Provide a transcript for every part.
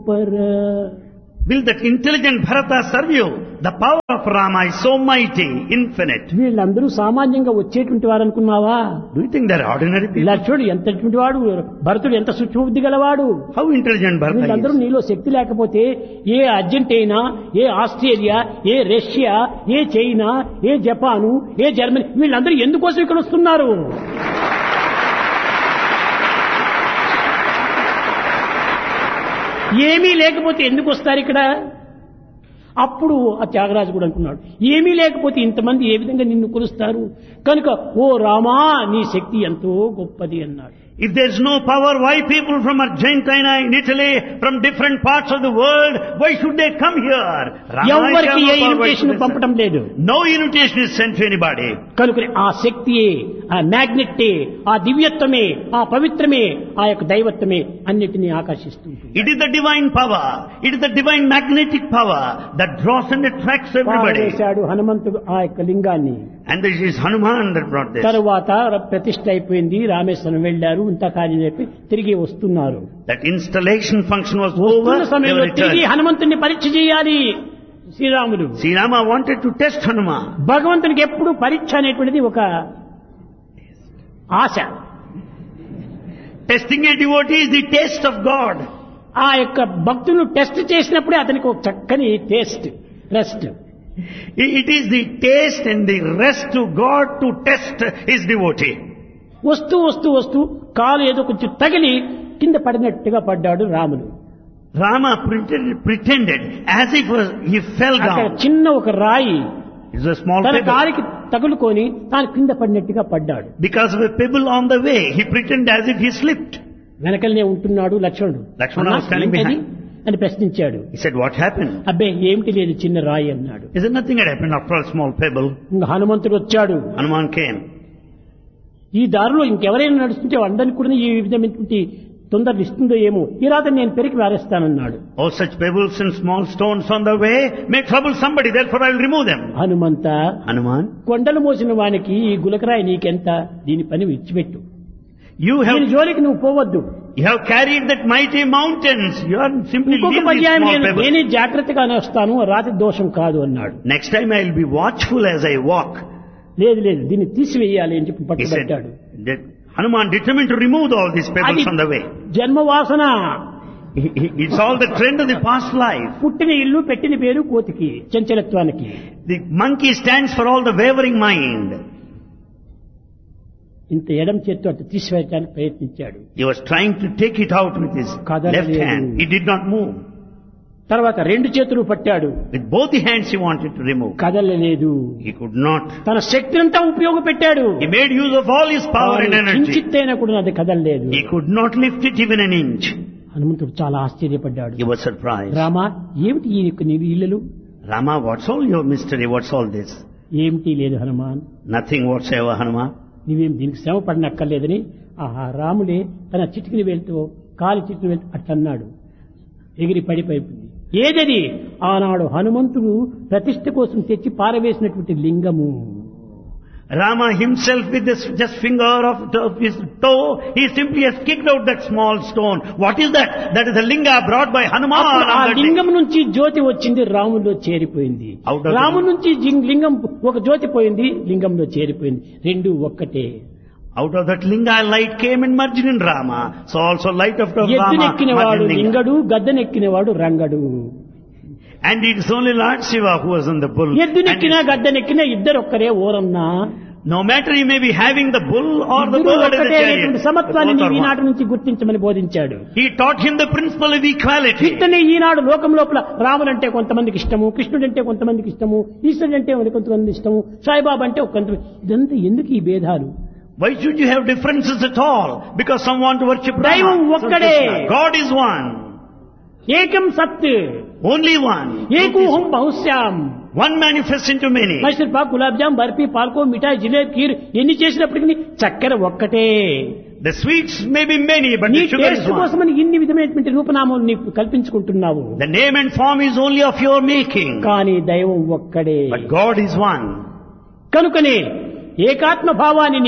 Will that intelligent Bharata serve you? The power of Rama is so mighty, infinite. వీళ్ళందరూ సామాన్యంగా వచ్చేటువంటి వారు అనుకున్నావా? Do you think they're ordinary people? లక్ష్మణుడు ఎంతటి వాడు, భరతుడు ఎంత సూక్ష్మబుద్ధి గలవాడు. How intelligent Bharata వీళ్ళందరూ is? నీలో శక్తి లేకపోతే ఏ అర్జెంటీనా, ఏ ఆస్ట్రేలియా, ఏ రష్యా, ఏ చైనా, ఏ జపాను, ఏ జర్మనీ వీళ్ళందరూ ఎందుకోసం ఇక్కడ వస్తున్నారు? ఏమీ లేకపోతే ఎందుకు వస్తారు ఇక్కడ? అప్పుడు ఆ త్యాగరాజు కూడా అనుకున్నాడు, ఏమీ లేకపోతే ఇంతమంది ఏ విధంగా నిన్ను కొలుస్తారు? కనుక ఓ రామా నీ శక్తి ఎంతో గొప్పది అన్నాడు. If there's no power, why people from Argentina, in Italy, from different parts of the world, why should they come here? ఎవరికి ఏ ఇన్విటేషన్ పంపడం లేదు. No invitation is sent to anybody. కనుక ఆ శక్తియే, ఆ మ్యాగ్నెట్టే, ఆ దివ్యత్వమే, ఆ పవిత్రమే, ఆ యొక్క దైవత్వమే అన్నిటినీ ఆకర్షిస్తుంది. It is the divine power. It is the divine magnetic power that draws and attracts everybody. పారేశాడు హనుమంతుడు ఆ యొక్క లింగాన్ని. And this is Hanuman that brought this. తరువాత ప్రతిష్ఠ అయిపోయింది, రామేశ్వరం వెళ్లారు, ఇంత కార్యం చెప్పి తిరిగి వస్తున్నారు. That installation function was over. వస్తున్న They సమయంలో were తిరిగి returned. హనుమంతుడిని పరీక్ష చేయాలి శ్రీరాముడు. Sri Rama wanted to test Hanuman. భగవంతునికి ఎప్పుడు పరీక్ష అనేటువంటిది ఒక ఆశ. Testing a devotee is the taste of God. ఆ యొక్క భక్తులు టెస్ట్ చేసినప్పుడే అతనికి ఒక చక్కని taste, rest. It is the taste and the rest to God to test his devotee. వస్తూ వస్తూ వస్తూ కాలు ఏదో కొంచెం తగిలి కింద పడినట్టుగా పడ్డాడు రాముడు. Rama pretended as if he fell అక్కడ down. చిన్న ఒక రాయి It's a small తన pebble. కాలికి తగులుకొని తాను కింద పడినట్టుగా పడ్డాడు. Because of a pebble on the way, he pretended as if he slipped. వెనకలనే ఉంటున్నాడు లక్ష్మణుడు. లక్ష్మణ was standing "ఏంటది?" behind. అని ప్రశ్నించాడు. He said, what happened? అబ్బే ఏమిటి లేదు, చిన్న రాయి అన్నాడు. He said, nothing had happened after all, small pebble. ఇంకా హనుమంతుడు వచ్చాడు. Hanuman came. ఈ దారిలో ఇంకెవరైనా నడుస్తుంటే అందరికీ కూడా ఈ విధమైనటువంటి తొందర ఇస్తుందో ఏమో, ఈ రాత్రి నేను పెరికి వారేస్తానన్నాడు. All such pebbles and small stones on the way may trouble somebody, therefore I will remove them. Hanumantha, Hanuman, కొండలు మోసిన వానికి ఈ గులకరాయి నీకెంత, దీని పని విడిచిపెట్టు, you దీని జోలికి నువ్వు పోవద్దు. have carried that mighty mountains. You are simply ఇంకొక leave these పర్యాయం small pebbles. నేనే జాగ్రత్తగానే వస్తాను, రాత్రి దోషం కాదు అన్నాడు. Next time I will be watchful as I walk. లేదు లేదు దీన్ని తీసివేయాలి అని చెప్పి He said, పట్టుబట్టాడు. that Hanuman determined to remove all these అది pebbles on the way. జన్మవాసన. It's all the trend of the past life. పుట్టిన ఇల్లు పెట్టిన పేరు కోతికి, చంచలత్వానికి. The monkey stands for all the wavering mind. ఇంత ఎడం చేత్తో అటు తీసివేయడానికి ప్రయత్నించాడు. He was trying to take it out with his left hand. He did not move. తర్వాత రెండు చేతులు పట్టాడు. With both the hands he wanted to remove. కదలలేదు. He could not. తన శక్తినంతా ఉపయోగపెట్టాడు. He made use of all his power and energy. కించిత్తైనా కూడా అది కదలలేదు. He could not lift it even an inch. హనుమంతుడు చాలా ఆశ్చర్యపడ్డాడు. He was surprised. రామా ఏమిటి ఈ యొక్క నీ ఇల్లులు? Rama, what's all your mystery? What's all this? ఏమిటి లేదు హనుమాన్, Nothing whatsoever, Hanuman. నీవేం దీనికి శ్రమ పడినక్కర్లేదని ఆహా రాములే తన చిటికిని వెళ్తూ కాలి చిటికిని వెళ్తూ అట్లన్నాడు. ఎగిరి పడిపోయింది. ఏదది? ఆనాడు హనుమంతుడు ప్రతిష్ఠ కోసం తెచ్చి పారవేసినటువంటి లింగము. Rama himself with this just finger of his toe, he simply has kicked out that small stone. What is that? That is the linga brought by Hanuman. అప్పుడు ఆ on that day. లింగం నుంచి జ్యోతి వచ్చింది, రాములో చేరిపోయింది. Out of రాము నుంచి లింగం ఒక జ్యోతి పోయింది, లింగంలో చేరిపోయింది. రెండు ఒక్కటే. Out of that linga light came and merged in Rama. So also light of Rama ఎద్దునెక్కినవాడు merged in linga. Lingadu, గద్దెనెక్కినవాడు Rangadu. And it is only Lord Shiva who was on the bull. ఎద్దునెక్కినా గద్దెనెక్కినా ఇద్దరు ఒక్కరే ఓరన్నా. No matter he may be having the bull or the ఇద్దరు bird in the ఒక్కటే chariot. అనేటువంటి the సమత్వాన్ని both are నీవు one. ఈనాటి నుంచి గుర్తించమని బోధించాడు. He taught him the principle of equality. ఇతనే ఈనాడు లోకం లోపల రాముడంటే కొంతమందికి ఇష్టము, కృష్ణుడంటే కొంతమందికి ఇష్టము, ఈశ్వరుడంటే కొంతమంది ఇష్టము, సాయిబాబా అంటే కొంతమంది. ఇదంతా ఎందుకు ఈ భేదాలు? Why should you have differences at all? Because some want to worship దైవం Rama. ఒక్కడే. God is one. ఏకం సత్, Only one. ఏకూహం బహుశ్యాం. One manifests into many. Mysore Pak, gulab jam, barfi, పాల్కో, మిఠాయి, జిలేబీ, ఖీర్ ఎన్ని చేసినప్పటికీ చక్కెర ఒక్కటే. The sweets may be many, but నీ the sugar is taste one. కోసమని ఇన్ని విధమైనటువంటి రూపనామం నీకు కల్పించుకుంటున్నావు. The name and form is only of your making. కానీ దైవం ఒక్కడే. But God is one. కనుకనే ఏకాత్మ భావాన్ని నీవు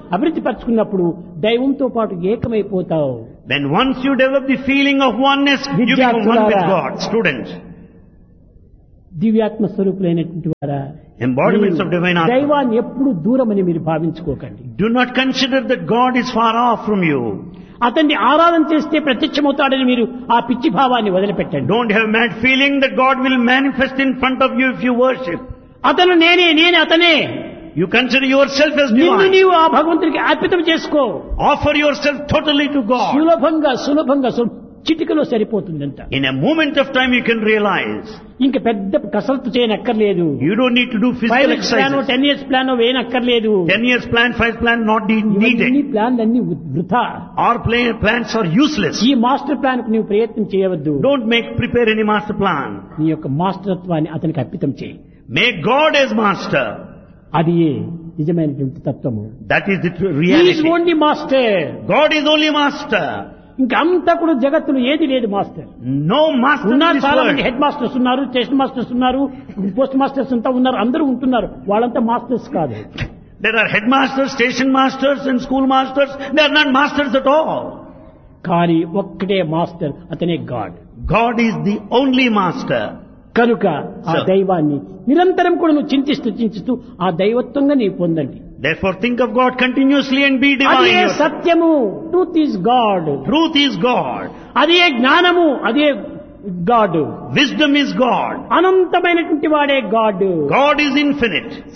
అభివృద్ధి పరుచుకున్నప్పుడు దైవంతో పాటు ఏకమైపోతావు. Then once you develop the feeling of oneness, you become one with God. Students, దివ్యాత్మ స్వరూపులైనటువంటి వారా, embodiments of divine Atma. దైవాన్ని ఎప్పుడు దూరమని మీరు భావించుకోకండి. Do not consider that God is far off from you. అతన్ని ఆరాధన చేస్తే ప్రత్యక్షమవుతాడని మీరు ఆ పిచ్చి భావాన్ని వదిలిపెట్టండి. Don't have mad feeling that God will manifest in front of you if you worship. అతను నేనే, నేను అతనే. You consider yourself as నిన్ను divine. నీవు ఆ భగవంతుడికి అర్పితం చేసుకో. Offer yourself totally to God. సులభంగా చిటికలో సరిపోతుందంట. In a moment of time you can realize. ఇంక పెద్ద కసరత్తు చేయనక్కర్లేదు. You don't need to do physical 5 years plan, exercises. 10 years plan వేయనక్కర్లేదు. 10 years plan, 5 plan not ఇవన్నీ needed. ప్లాన్లన్నీ వృథా. Our plans are useless. ఈ master plan కు నీవు ప్రయత్నం చేయవద్దు. Don't prepare any master plan. నీ యొక్క మాస్టర్త్వాన్ని అతనికి అర్పితం చేయి. Make God as master. అది నిజమైనటువంటి తత్వము. That is the true He is reality. only master. God is only master. ఇంకా అంతా కూడా జగత్తులో ఏది లేదు మాస్టర్. No master in ఉన్నారు this చాలా మంది, world. హెడ్ మాస్టర్స్ ఉన్నారు, స్టేషన్ మాస్టర్స్ ఉన్నారు, పోస్ట్ మాస్టర్స్ అంతా ఉన్నారు, అందరూ ఉంటున్నారు. వాళ్ళంతా మాస్టర్స్ కాదు. There are headmasters, station masters and school masters. They are not masters at all. కానీ ఒక్కటే మాస్టర్, అతనే God. God is the only master. కనుక ఆ Sir. దైవాన్ని నిరంతరం కూడా నువ్వు చింతిస్తూ ఆ దైవత్వంగా నీవు పొందండి. Therefore think of God continuously and be divine. అదే yourself. సత్యము. Truth is God. Truth is God. అదే జ్ఞానము, అదే గాడ్. Wisdom is God. అనంతమైనటువంటి వాడే గాడ్. God is infinite.